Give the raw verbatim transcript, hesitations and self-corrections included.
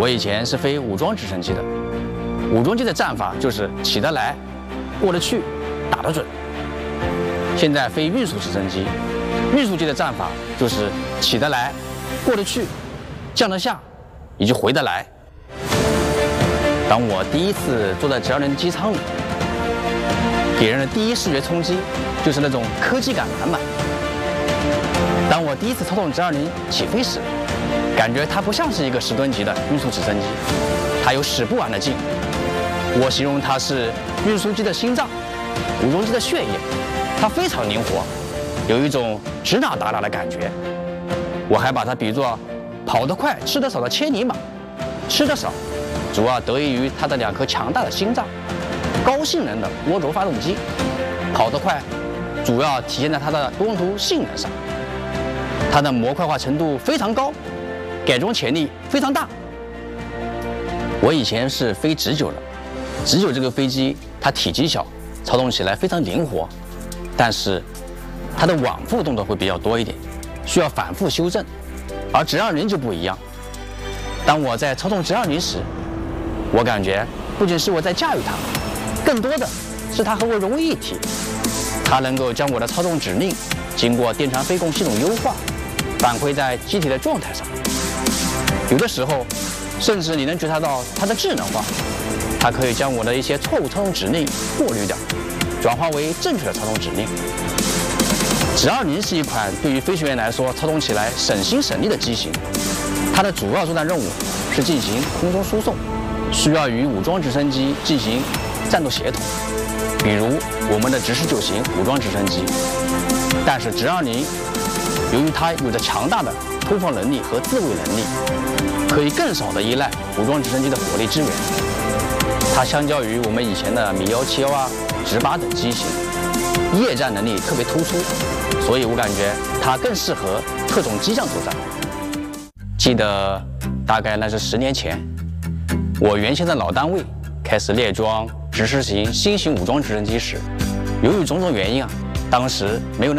我以前是飞武装直升机的，武装机的战法就是起得来、过得去、打得准。现在飞运输直升机，运输机的战法就是起得来、过得去、降得下，以及回得来。当我第一次坐在直二零机舱里，给人的第一视觉冲击就是那种科技感满满。当我第一次操纵直二零起飞时，感觉它不像是一个十吨级的运输直升机，它有使不完的劲。我形容它是运输机的心脏，武装机的血液，它非常灵活，有一种指哪打哪的感觉。我还把它比作跑得快、吃得少的千里马，吃得少主要得益于它的两颗强大的心脏，高性能的涡轴发动机；跑得快主要体现在它的多用途性能上，它的模块化程度非常高，改装潜力非常大。我以前是飞直九的，直九这个飞机它体积小，操纵起来非常灵活，但是它的往复动作会比较多一点，需要反复修正。而直二零就不一样，当我在操纵直二零时，我感觉不仅是我在驾驭它，更多的是它和我融为一体。它能够将我的操纵指令经过电传飞控系统优化，反馈在机体的状态上。有的时候，甚至你能觉察到它的智能化，它可以将我的一些错误操纵指令过滤掉，转化为正确的操纵指令。直二零是一款对于飞行员来说操纵起来省心省力的机型，它的主要作战任务是进行空中输送，需要与武装直升机进行战斗协同，比如我们的直十九型武装直升机。但是直二零由于它有着强大的突破能力和自卫能力，可以更少的依赖武装直升机的火力支援。它相较于我们以前的米幺七幺啊、直八等机型，夜战能力特别突出，所以我感觉它更适合特种机项作战。记得大概那是十年前，我原先的老单位开始列装直十型新型武装直升机时，由于种种原因啊，当时没有